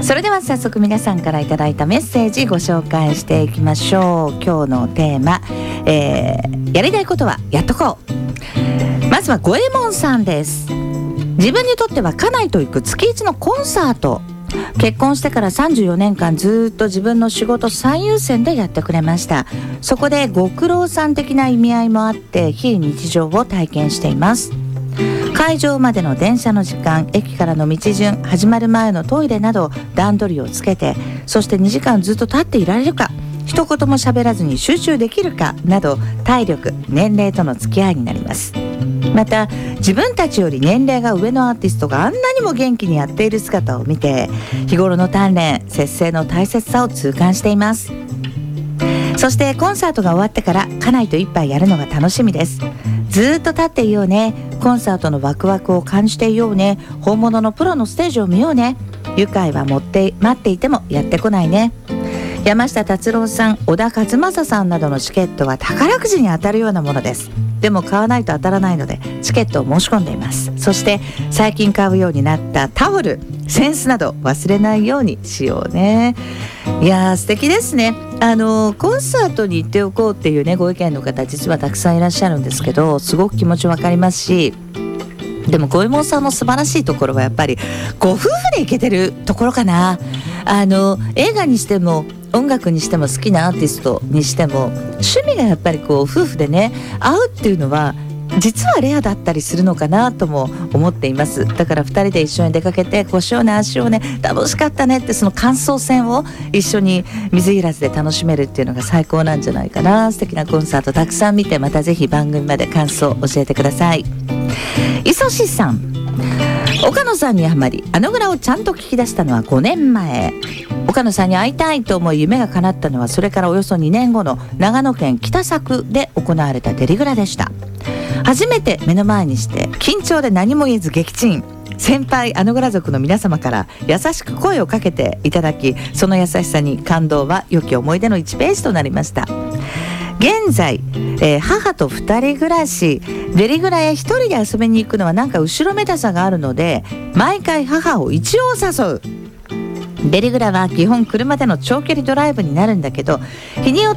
それでは早速皆さんからいただいたメッセージご紹介していきましょう。今日のテーマ、やりたいことはやっとこう。まずは五右衛門さんです。自分にとっては家内と行く月1のコンサート。結婚してから34年間ずっと自分の仕事最優先でやってくれました。そこでご苦労さん的な意味合いもあって非日常を体験しています。会場までの電車の時間、駅からの道順、始まる前のトイレなど段取りをつけて、そして2時間ずっと立っていられるか、一言も喋らずに集中できるかなど、体力、年齢との付き合いになります。また自分たちより年齢が上のアーティストがあんなにも元気にやっている姿を見て、日頃の鍛錬、節制の大切さを痛感しています。そしてコンサートが終わってから家内と一杯やるのが楽しみです。ずっと立っていようね、コンサートのワクワクを感じていようね、本物のプロのステージを見ようね、愉快は待っていてもやってこないね。山下達郎さん、小田和正さんなどのチケットは宝くじに当たるようなものです。でも買わないと当たらないのでチケットを申し込んでいます。そして最近買うようになったタオル、扇子など忘れないようにしようね。いやー素敵ですね。コンサートに行っておこうっていうねご意見の方実はたくさんいらっしゃるんですけど、すごく気持ちわかりますし、でも五右衛門さんの素晴らしいところはやっぱりご夫婦で行けてるところかな。映画にしても音楽にしても好きなアーティストにしても趣味がやっぱりこう夫婦でね合うっていうのは実はレアだったりするのかなとも思っています。だから2人で一緒に出かけて腰をね足をね楽しかったねってその感想戦を一緒に水入らずで楽しめるっていうのが最高なんじゃないかな。素敵なコンサートたくさん見て、またぜひ番組まで感想を教えてください。磯志さん、岡野さんにハマりあの蔵をちゃんと聞き出したのは5年前。岡野さんに会いたいと思い夢が叶ったのはそれからおよそ2年後の長野県北佐久で行われたデリグラでした。初めて目の前にして緊張で何も言えず撃沈。先輩あの蔵族の皆様から優しく声をかけていただき、その優しさに感動は良き思い出の1ページとなりました。現在、母と2人暮らし、デリグラへ1人で遊びに行くのはなんか後ろめたさがあるので毎回母を一応誘う。デリグラは基本車での長距離ドライブになるんだけど、日によって、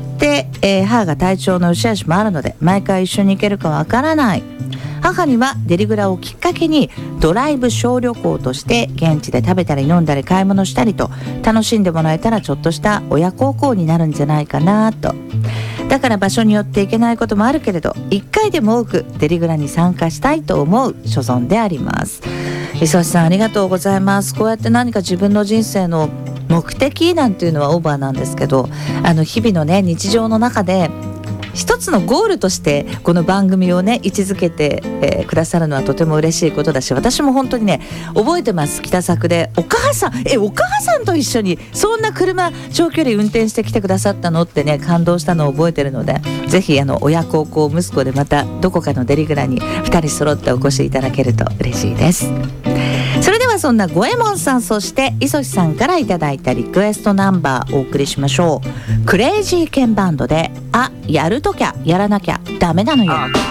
母が体調の良し悪しもあるので毎回一緒に行けるかわからない。母にはデリグラをきっかけにドライブ小旅行として現地で食べたり飲んだり買い物したりと楽しんでもらえたらちょっとした親孝行になるんじゃないかなと。だから場所によって行けないこともあるけれど1回でも多くデリグラに参加したいと思う所存であります。磯さんありがとうございます。こうやって何か自分の人生の目的なんていうのはオーバーなんですけど、日々のね日常の中で一つのゴールとしてこの番組をね位置づけて、くださるのはとても嬉しいことだし、私も本当にね覚えてます。北佐久でお母さんと一緒にそんな車長距離運転してきてくださったのってね感動したのを覚えてるので、ぜひ親孝行息子でまたどこかのデリグラに2人揃ってお越しいただけると嬉しいです。それではそんな五右衛門さん、そして磯志さんからいただいたリクエストナンバーお送りしましょう。クレイジーケンバンドでやるときゃやらなきゃダメなのよ。